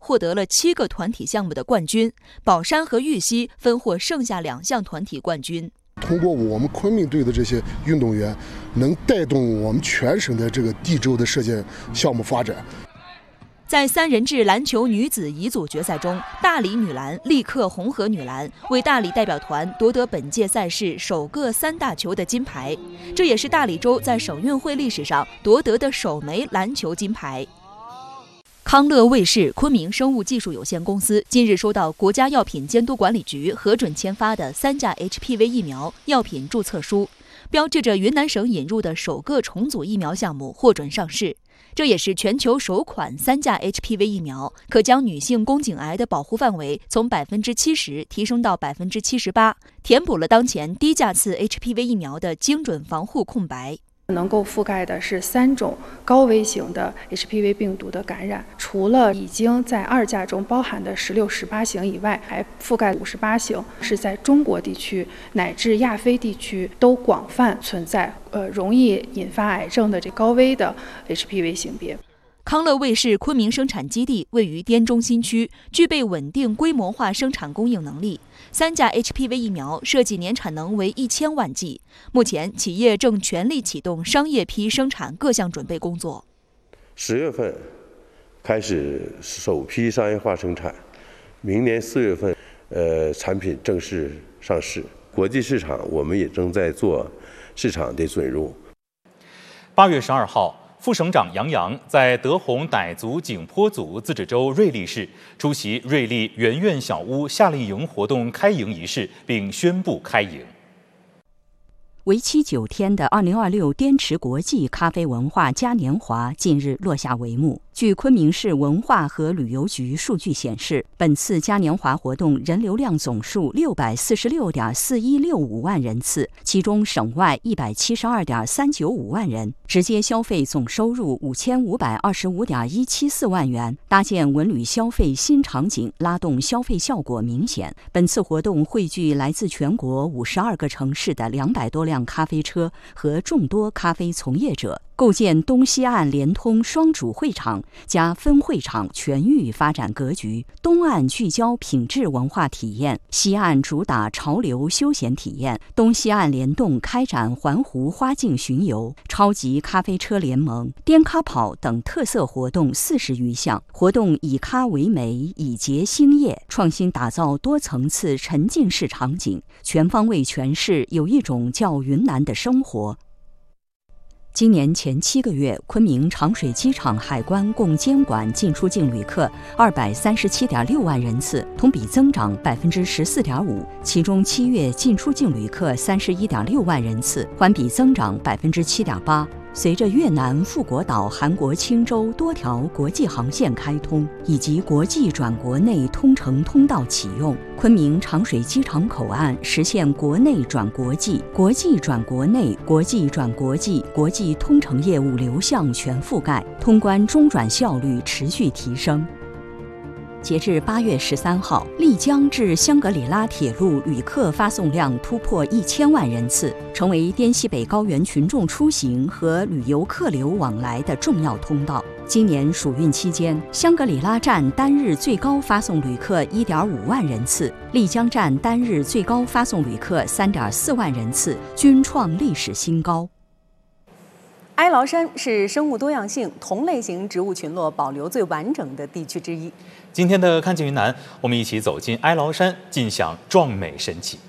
获得了7个团体项目的冠军，宝山和玉溪分获剩下2项团体冠军。 通过我们昆明队的这些运动员，能带动我们全省的这个地州的射箭项目发展。 在3人制篮球女子乙组决赛中，大理女篮力克红河女篮，为大理代表团夺得本届赛事首个3大球的金牌，这也是大理州在省运会历史上夺得的首枚篮球金牌。康乐卫视昆明生物技术有限公司近日收到国家药品监督管理局核准签发的3价 HPV 疫苗药品注册书，标志着云南省引入的首个重组疫苗项目获准上市。这也是全球首款3价 HPV 疫苗，可将女性宫颈癌的保护范围从70%提升到78%，填补了当前低价次 HPV 疫苗的精准防护空白。 能够覆盖的是3种高危型的 HPV 病毒的感染，除了已经在2价中包含的16、18型以外，还覆盖58型，是在中国地区乃至亚非地区都广泛存在容易引发癌症的这高危的 HPV 型别。 康乐卫视昆明生产基地位于滇中心区，具备稳定规模化生产供应能力。3价 HPV 疫苗设计年产能为1000万剂，目前企业正全力启动商业批生产各项准备工作。 10月份开始首批商业化生产，明年4月份产品正式上市。国际市场我们也正在做市场的准入。 8月12号。副省长杨洋在德宏傣族景颇族自治州瑞丽市出席瑞丽圆苑小屋夏令营活动开营仪式，并宣布开营。 为期9天的2026滇池国际咖啡文化嘉年华近日落下帷幕。据昆明市文化和旅游局数据显示，本次嘉年华活动人流量总数646.4165万人次，其中省外172.395万人，直接消费总收入5525.174万元，搭建文旅消费新场景，拉动消费效果明显。本次活动汇聚来自全国52个城市的200多辆咖啡车和众多咖啡从业者，构建东西岸连通双主会场加分会场全域发展格局。东岸聚焦品质文化体验，西岸主打潮流休闲体验，东西岸联动开展环湖花径巡游、超级咖啡车联盟、颠咖跑等特色活动40余项。活动以咖为媒，以结兴业，创新打造多层次沉浸式场景，全方位诠释有一种叫云南的生活。今年前7个月，昆明长水机场海关共监管进出境旅客237.6万人次，同比增长14.5%，其中7月进出境旅客31.6万人次，环比增长7.8%。随着越南富国岛、韩国钦州多条国际航线开通，以及国际转国内通程通道启用，昆明长水机场口岸实现国内转国际、国际转国内、国际转国际、国际通程业务流向全覆盖，通关中转效率持续提升。截至8月13号，丽江至香格里拉铁路旅客发送量突破1000万人次，成为滇西北高原群众出行和旅游客流往来的重要通道。今年暑运期间，香格里拉站单日最高发送旅客1.5万人次，丽江站单日最高发送旅客3.4万人次，均创历史新高。 哀牢山是生物多样性、同类型植物群落保留最完整的地区之一。 今天的看见云南，我们一起走进哀牢山，尽享壮美神奇。